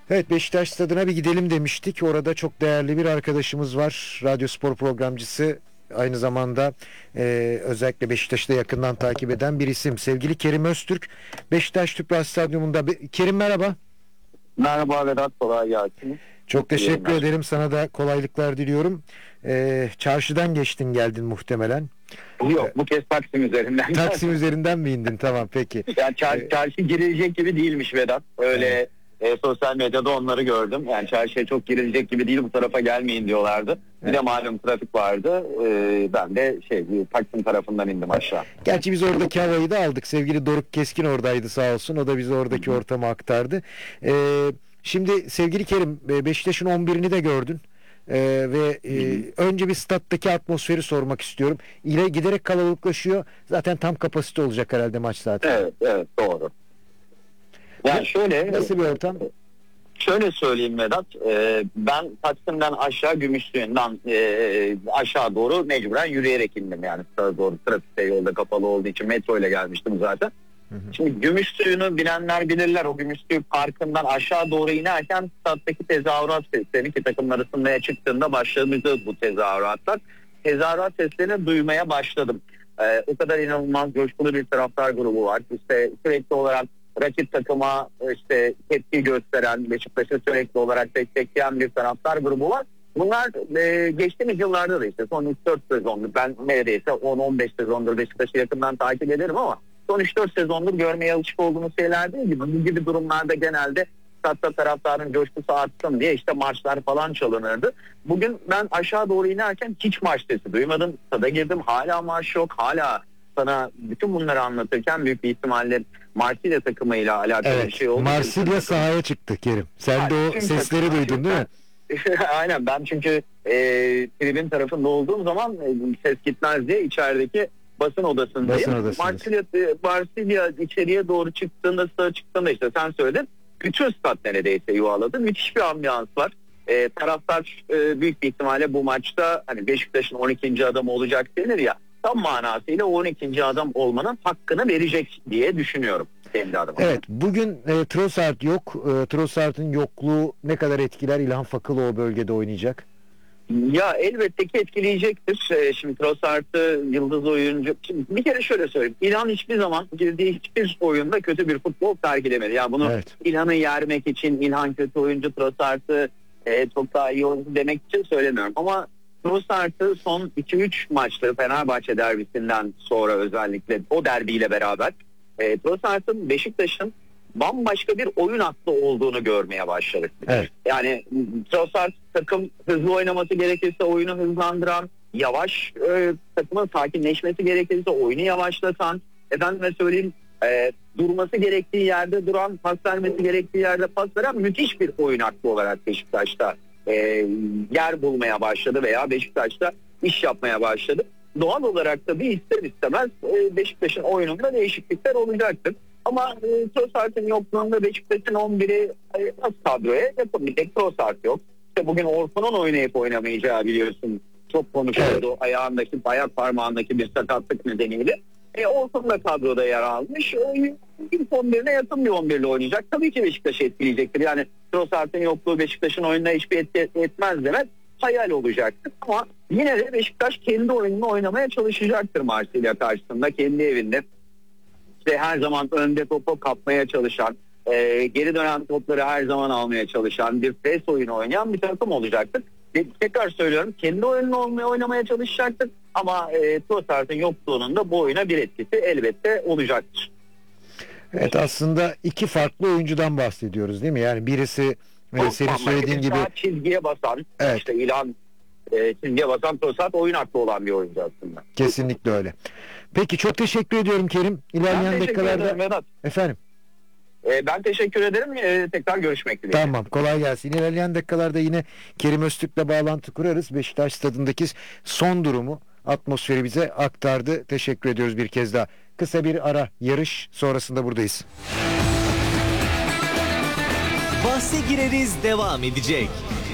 Evet, Beşiktaş stadına bir gidelim demiştik. Orada çok değerli bir arkadaşımız var. Radyo spor programcısı. Aynı zamanda özellikle Beşiktaş'ı da yakından takip eden bir isim. Sevgili Kerim Öztürk. Beşiktaş Tüpraş Stadyumunda. Kerim merhaba. Merhaba Vedat, kolay gelsin. Çok teşekkür ederim. Sana da kolaylıklar diliyorum. Çarşıdan geçtin geldin muhtemelen. Yok, bu kez Taksim üzerinden. Taksim üzerinden mi indin? Tamam, peki. Yani çarşı girilecek gibi değilmiş Vedat. Öyle sosyal medyada onları gördüm. Yani çarşıya çok girilecek gibi değil, bu tarafa gelmeyin diyorlardı. Bir de malum trafik vardı. Ben de Taksim tarafından indim aşağı. Gerçi biz oradaki havayı da aldık. Sevgili Doruk Keskin oradaydı sağ olsun. O da bize oradaki ortamı aktardı. Şimdi sevgili Kerim, Beşiktaş'ın 11'ini de gördün. Önce bir stattaki atmosferi sormak istiyorum. Giderek kalabalıklaşıyor. Zaten tam kapasite olacak herhalde maç zaten. Evet doğru. Yani şöyle, nasıl bir ortam? Şöyle söyleyeyim Vedat, ben Taksim'den aşağı Gümüşsuyu'ndan aşağı doğru mecburen yürüyerek indim, yani sağa doğru, trafikte yolda kapalı olduğu için metro ile gelmiştim zaten. Şimdi Gümüşsuyu'nu bilenler bilirler, o Gümüşsuyu Parkı'ndan aşağı doğru inerken stattaki tezahürat sesleri, ki takımlar ısınmaya çıktığında başlamıştı bu tezahüratlar. Tezahürat seslerini duymaya başladım. O kadar inanılmaz coşkulu bir taraftar grubu var. İşte sürekli olarak rakip takıma tepki gösteren, Beşiktaş'ı sürekli olarak destekleyen bir taraftar grubu var. Bunlar geçtiğimiz yıllarda da son 3-4 sezondur, ben neredeyse 10-15 sezondur Beşiktaş'ı yakından takip ederim ama son 3-4 sezondur görmeye alışık olduğumuz şeyler değil gibi. Bu gibi durumlarda genelde statta taraftarın coşkusu artsın diye marşlar falan çalınırdı. Bugün ben aşağı doğru inerken hiç marş sesi duymadım. Stada girdim, hala marş yok, hala sana bütün bunları anlatırken büyük bir ihtimalle Marsilya takımıyla alakalı bir şey oldu. Marsilya sahaya çıktı Kerim. Sen de o sesleri duydun değil mi? Aynen, ben çünkü tribün tarafında olduğum zaman ses gitmez diye içerideki basın odasındayım. Marsilya içeriye doğru çıktığında, stada çıktığında sen söyledin, bütün stat neredeyse yuvaladı. Müthiş bir ambiyans var. Taraftar büyük bir ihtimalle bu maçta hani Beşiktaş'ın 12. adamı olacak denir ya, tam manasıyla 12. adam olmanın hakkını verecek diye düşünüyorum kendi adıma. Evet, bugün Trossard yok. Trossard'ın yokluğu ne kadar etkiler? İlhan Fakılı o bölgede oynayacak. Ya elbette ki etkileyecektir. Şimdi Trossard'ı yıldız oyuncu. Şimdi bir kere şöyle söyleyeyim. İlhan hiçbir zaman girdiği hiçbir oyunda kötü bir futbol sergilemedi. Yani bunu İlhan'ı yermek için, İlhan kötü oyuncu, Trossard'ı çok daha iyi oyuncu demek için söylemiyorum. Ama Trossard'ı son 2-3 maçları Fenerbahçe derbisinden sonra, özellikle o derbiyle beraber Trossard'ın Beşiktaş'ın bambaşka bir oyun aklı olduğunu görmeye başladık. Evet. Yani Trossard takım hızlı oynaması gerekirse oyunu hızlandıran, yavaş takımın sakinleşmesi gerekirse oyunu yavaşlatan, efendime söyleyeyim durması gerektiği yerde duran, pas vermesi gerektiği yerde pas veren müthiş bir oyun aklı olarak Beşiktaş'ta yer bulmaya başladı veya Beşiktaş'ta iş yapmaya başladı. Doğal olarak da bir ister istemez Beşiktaş'ın oyununda değişiklikler olacaktır. Ama Trossard'ın yokluğunda Beşiktaş'ın 11'i az kadroya yapabilecek. Trossard yok. İşte bugün Orkun'un oynayıp oynamayacağı biliyorsun çok konuşuldu. Evet. Ayak parmağındaki bir sakatlık nedeniyle. Orkun da kadroda yer almış. İlk 11'ine yakın bir 11'le oynayacak. Tabii ki Beşiktaş'ı etkileyecektir. Yani Trossard'ın yokluğu Beşiktaş'ın oyununa hiçbir etki etmez demek hayal olacaktır. Ama yine de Beşiktaş kendi oyununu oynamaya çalışacaktır Marsilya karşısında, kendi evinde. Her zaman önde topu kapmaya çalışan, geri dönen topları her zaman almaya çalışan, bir pres oyunu oynayan bir takım olacaktır. Tekrar söylüyorum, kendi oyununu oynamaya çalışacaktır ama Trossard'ın yokluğunun da bu oyuna bir etkisi elbette olacaktır. Evet, aslında iki farklı oyuncudan bahsediyoruz değil mi? Yani birisi senin söylediğin gibi çizgiye basan, evet. İlhan çizgiye basan, Trossard oyun aklı olan bir oyuncu aslında. Kesinlikle öyle. Peki, çok teşekkür ediyorum Kerim. İlerleyen dakikalarda Vedat. Efendim. Ben teşekkür ederim. Tekrar görüşmek dileğiyle. Tamam, kolay gelsin. İlerleyen dakikalarda yine Kerim Öztürk'le bağlantı kurarız. Beşiktaş stadındaki son durumu, atmosferi bize aktardı. Teşekkür ediyoruz bir kez daha. Kısa bir ara, yarış sonrasında buradayız. Bahse gireriz devam edecek.